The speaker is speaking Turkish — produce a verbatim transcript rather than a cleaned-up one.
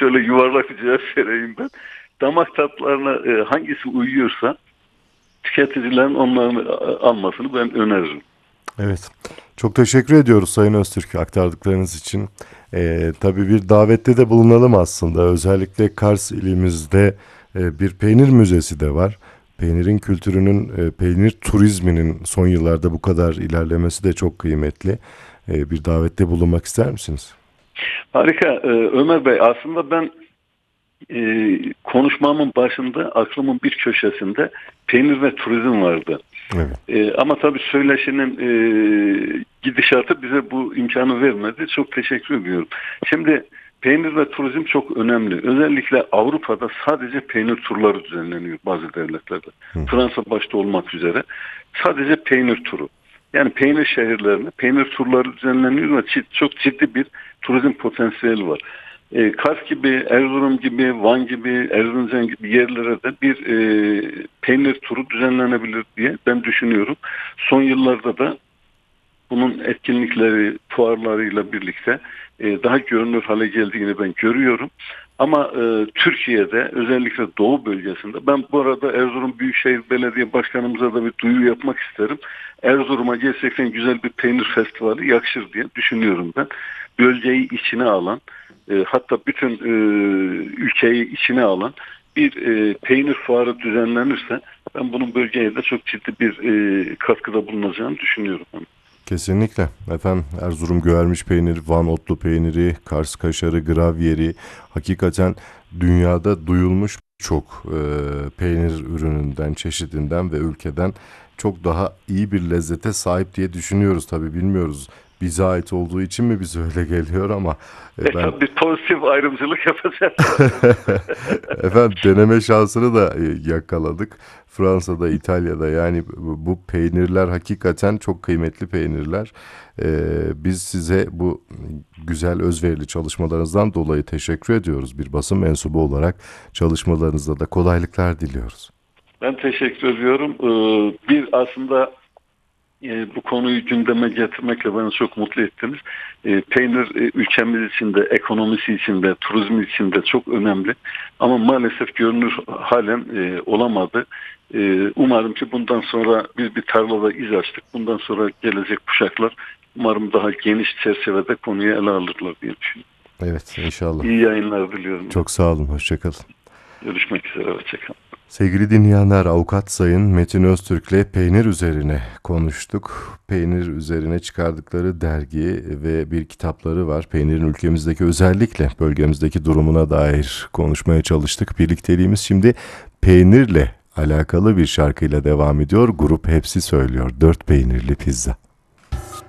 şöyle yuvarlak bir cevap vereyim ben. Damak tatlarına e, hangisi uyuyorsa tüketicilerin onların almasını ben öneririm. Evet. Çok teşekkür ediyoruz Sayın Öztürk aktardıklarınız için. Ee, tabii bir davette de bulunalım aslında. Özellikle Kars ilimizde e, bir peynir müzesi de var. Peynirin kültürünün, e, peynir turizminin son yıllarda bu kadar ilerlemesi de çok kıymetli. E, bir davette bulunmak ister misiniz? Harika. Ee, Ömer Bey, aslında ben e, konuşmamın başında aklımın bir köşesinde peynir ve turizm vardı. Evet. E, ama tabii söyleşinin e, gidişatı bize bu imkanı vermedi. Çok teşekkür ediyorum. Şimdi peynir ve turizm çok önemli. Özellikle Avrupa'da sadece peynir turları düzenleniyor bazı devletlerde. Hı. Fransa başta olmak üzere sadece peynir turu. Yani peynir şehirlerine peynir turları düzenleniyor ve çok ciddi bir turizm potansiyeli var. E, Kars gibi, Erzurum gibi, Van gibi, Erzincan gibi yerlere de bir e, peynir turu düzenlenebilir diye ben düşünüyorum. Son yıllarda da bunun etkinlikleri, fuarlarıyla birlikte e, daha görünür hale geldiğini ben görüyorum. Ama e, Türkiye'de özellikle Doğu bölgesinde, ben bu arada Erzurum Büyükşehir Belediye Başkanımıza da bir duyuru yapmak isterim. Erzurum'a gerçekten güzel bir peynir festivali yakışır diye düşünüyorum ben. Bölgeyi içine alan, e, hatta bütün e, ülkeyi içine alan bir e, peynir fuarı düzenlenirse ben bunun bölgeye de çok ciddi bir e, katkıda bulunacağını düşünüyorum. Kesinlikle. Efendim Erzurum Göğermiş peyniri, Van otlu peyniri, Kars kaşarı, gravyeri hakikaten dünyada duyulmuş çok e, peynir ürününden, çeşidinden ve ülkeden çok daha iyi bir lezzete sahip diye düşünüyoruz. Tabii bilmiyoruz. Bize ait olduğu için mi bize öyle geliyor ama e, E ben tabii pozitif ayrımcılık yapacağız. efendim deneme şansını da e, yakaladık. Fransa'da, İtalya'da yani bu bu peynirler hakikaten çok kıymetli peynirler. Ee, biz size bu güzel özverili çalışmalarınızdan dolayı teşekkür ediyoruz. Bir basın mensubu olarak çalışmalarınızda da kolaylıklar diliyoruz. Ben teşekkür ediyorum. Ee, bir aslında e, bu konuyu gündeme getirmekle beni çok mutlu ettiniz. E, peynir e, ülkemiz için de, ekonomisi için de, turizmi için de çok önemli. Ama maalesef görünür halen e, olamadı. E, umarım ki bundan sonra biz bir tarlada iz açtık. Bundan sonra gelecek kuşaklar umarım daha geniş çerçevede konuyu ele alırlar diye düşünüyorum. Evet, inşallah. İyi yayınlar diliyorum. Çok sağ olun, hoşça kalın. Görüşmek üzere, hoşçakalın. Sevgili dinleyenler, Avukat Sayın Metin Öztürk'le peynir üzerine konuştuk. Peynir üzerine çıkardıkları dergi ve bir kitapları var. Peynirin ülkemizdeki, özellikle bölgemizdeki durumuna dair konuşmaya çalıştık. Birlikteliğimiz şimdi peynirle alakalı bir şarkıyla devam ediyor. Grup Hepsi söylüyor. Dört peynirli pizza.